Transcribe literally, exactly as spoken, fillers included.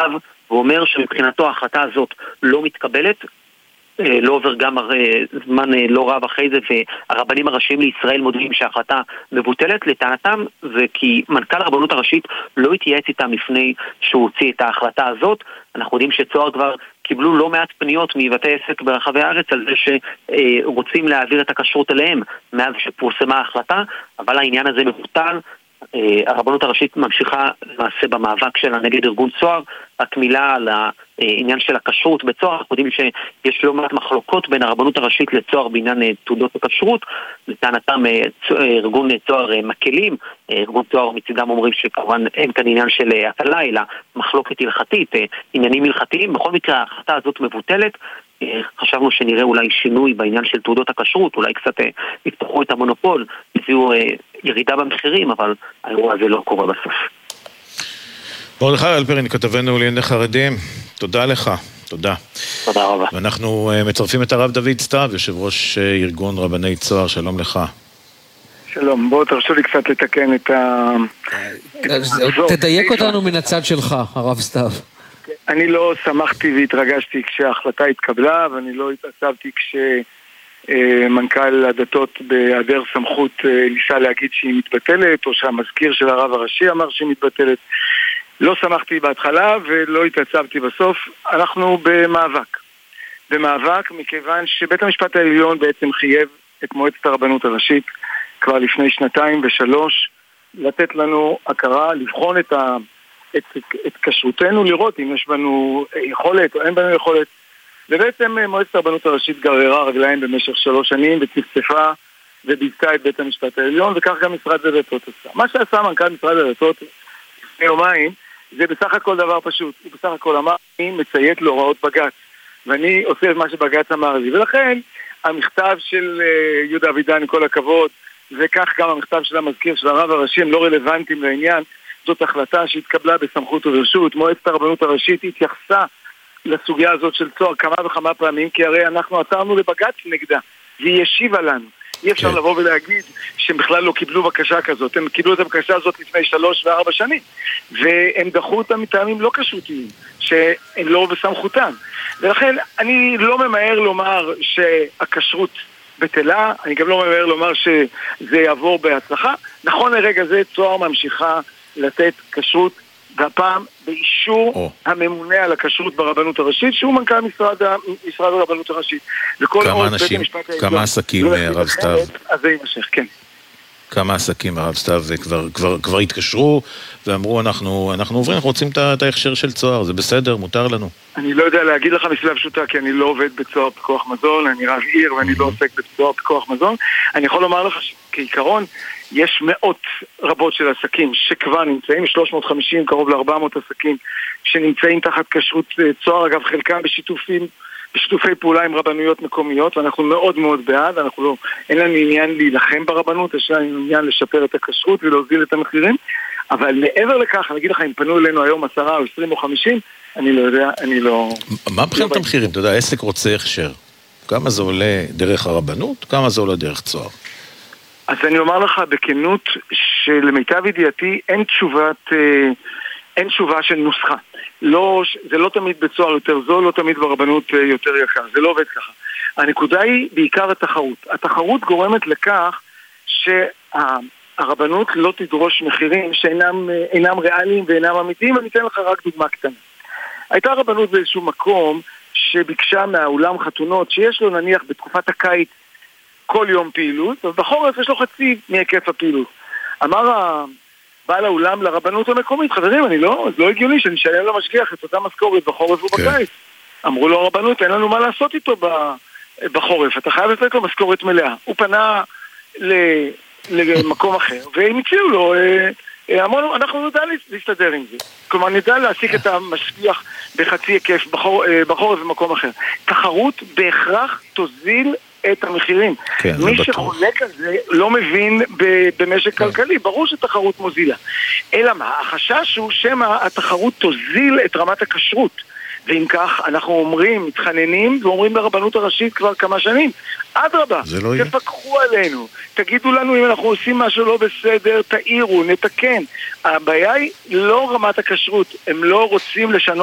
מכתב ואומר שמבחינתו ההחלטה הזאת לא מתקבלת, לא עובר גם זמן לא רב אחרי זה, והרבנים הראשיים לישראל מודיעים שההחלטה מבוטלת. לטענתם זה כי מנכ"ל הרבנות הראשית לא התייעץ איתם לפני שהוא הוציא את ההחלטה הזאת. אנחנו יודעים שצוהר כבר קיבלו לא מעט פניות מבתי עסק ברחבי הארץ על זה שרוצים להעביר את הכשרות אליהם מאז שפורסמה ההחלטה, אבל העניין הזה מבוטל. הרבנות הראשית ממשיכה למעשה במאבק שלה נגד ארגון צוהר. רק מילה על העניין של הכשרות בצוהר, אנחנו יודעים שיש לא מעט מחלוקות בין הרבנות הראשית לצוהר בעניין תעודות הכשרות. לטענתם ארגון צוהר מקלים, ארגון צוהר מצידם אומרים שכמובן אין כאן עניין של הקלה אלא מחלוקת הלכתית, עניינים הלכתיים. בכל מקרה ההחלטה הזאת מבוטלת. חשבנו שנראה אולי שינוי בעניין של תעודות הכשרות, אולי קצת יפתחו את המונופול, יביאו ירידה במחירים, אבל האירוע הזה לא קורה בסוף. מרדכי אלפרין, כתבנו לענייני חרדים, תודה לך, תודה. תודה רבה. ואנחנו מצרפים את הרב דוד סתיו, יושב ראש ארגון רבני צוהר, שלום לך. שלום, בואו תרשו לי קצת לתקן את ה... תדייק אותנו מן הצד שלך, הרב סתיו. אני לא שמחתי והתרגשתי כשההחלטה התקבלה, ואני לא התעצבתי כשמנכ"ל הדתות בהיעדר סמכות ניסה להגיד שהיא מתבטלת, או שהמזכיר של הרב הראשי אמר שהיא מתבטלת. לא שמחתי בהתחלה ולא התעצבתי בסוף. אנחנו במאבק. במאבק מכיוון שבית המשפט העליון בעצם חייב את מועצת הרבנות הראשית כבר לפני שנתיים ושלוש לתת לנו הכרה, לבחון את ה... את, את כשרותנו, לראות אם יש בנו יכולת או אין בנו יכולת. ובעצם מועצת הרבנות הראשית גררה רגליים במשך שלוש שנים וצפצפה וביזתה את בית המשפט העליון, וכך גם משרד הדתות עשה. מה שעשה מנכ"ל משרד הדתות לפני יומיים זה בסך הכל דבר פשוט. הוא בסך הכל אמר, אני מציית להוראות בג"ץ ואני עושה את מה שבג"ץ אמר לי, ולכן המכתב של יהודה אבידן, עם כל הכבוד, וכך גם המכתב של המזכיר של הרב הראשי, הם לא רלוונטיים לעניין. זאת החלטה שהתקבלה בסמכות וברשות. מועצת הרבנות הראשית התייחסה לסוגיה הזאת של צוהר כמה וכמה פעמים, כי הרי אנחנו עתרנו לבג"ץ נגדה, והיא השיבה לנו. אי אפשר לבוא ולהגיד שהם בכלל לא קיבלו בקשה כזאת. הם קיבלו את הבקשה הזאת לפני שלוש וארבע שנים, והם דחו אותם מטעמים לא כשרותיים, שהם לא בסמכותם. ולכן אני לא ממהר לומר שהכשרות בטלה, אני גם לא ממהר לומר שזה יעבור בהצלחה. נכון לרגע זה צוהר ממשיכה לתת כשרות, והפעם באישור oh. הממונה על הכשרות ברבנות הראשית, שהוא מנכ"ל משרד, משרד הרבנות הראשית. כמה אנשים, כמה עסקים, הרב סתיו? אז זה יימשך, כן. כמה עסקים, הרב סתיו, כבר, כבר, כבר התקשרו ואמרו, אנחנו, אנחנו עוברים, אנחנו רוצים את ההכשר של צוהר, זה בסדר, מותר לנו. אני לא יודע להגיד לך מסלב פשוטה, כי אני לא עובד בצוהר פיקוח מזון, אני רב עיר ואני mm-hmm. לא עוסק בצוהר פיקוח מזון. אני יכול לומר לך שכעיקרון, יש מאות רבות של עסקים שכבר נמצאים, שלוש מאות וחמישים, קרוב ל-ארבע מאות עסקים שנמצאים תחת כשרות צוהר, אגב חלקם בשיתופים, בשיתופי פעולה עם רבנויות מקומיות, ואנחנו מאוד מאוד בעד. אנחנו לא, אין לנו עניין להילחם ברבנות, יש לנו עניין לשפר את הכשרות ולהוזיל את המחירים, אבל מעבר לכך, אני אגיד לך, אם פנו אלינו היום עשרה או עשרים או חמישים, אני לא יודע, אני לא... מה מבחינת המחירים? אתה יודע, עסק רוצה הכשר, כמה זה עולה דרך הרבנות, כמה זה עולה דרך צוהר? אז אני אומר לך בכנות שלמיטב ידיעתי אין תשובת, אין תשובה של נוסחה. לא, זה לא תמיד בצוהר יותר זול, לא תמיד ברבנות יותר יקר. זה לא עובד ככה. הנקודה היא בעיקר התחרות. התחרות גורמת לכך שהרבנות לא תדרוש מחירים שאינם אינם ריאליים ואינם אמיתיים. אני אתן לך רק דוגמה קטנה. הייתה רבנות באיזשהו מקום שביקשה מהאולם חתונות שיש לו נניח בתקופת הקיץ כל יום פעילות, אז בחורף יש לו חצי מהיקף הפעילות. אמר בעל האולם לרבנות המקומית, חברים, אני לא, זה לא הגיוני שאני שלם למשגיח את אותה משכורת בחורף ובקיץ. אמרו לו הרבנות, אין לנו מה לעשות איתו בחורף, אתה חייב לתת לו משכורת מלאה. הוא פנה למקום אחר, והם הציעו לו, אמרנו, אנחנו נדע להסתדר עם זה. כלומר, נדע להעסיק את המשגיח בחצי היקף בחורף במקום אחר. תחרות בהכרח תוזיל את המחירים. כן, מי שחולק על זה לא מבין במשק כן. כלכלי, ברור שתחרות מוזילה. אלא מה? החשש הוא שמה התחרות תוזיל את רמת הכשרות. ואם כך, אנחנו אומרים, מתחננים ואומרים לרבנות הראשית כבר כמה שנים, אדרבה, לא תפקחו עלינו, תגידו לנו אם אנחנו עושים משהו לא בסדר, תאירו, נתקן. הבעיה היא לא רמת הכשרות, הם לא רוצים לשנות